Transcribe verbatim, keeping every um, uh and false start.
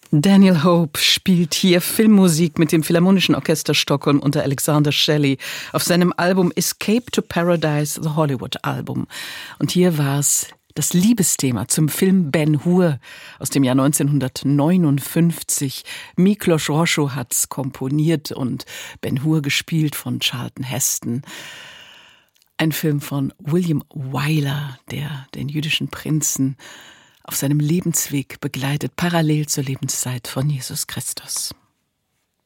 Daniel Hope spielt hier Filmmusik mit dem Philharmonischen Orchester Stockholm unter Alexander Shelley auf seinem Album Escape to Paradise, The Hollywood Album. Und hier war es das Liebesthema zum Film Ben-Hur aus dem Jahr neunzehnhundertneunundfünfzig. Miklos Rozsa hat's komponiert und Ben-Hur gespielt von Charlton Heston. Ein Film von William Wyler, der den jüdischen Prinzen auf seinem Lebensweg begleitet, parallel zur Lebenszeit von Jesus Christus.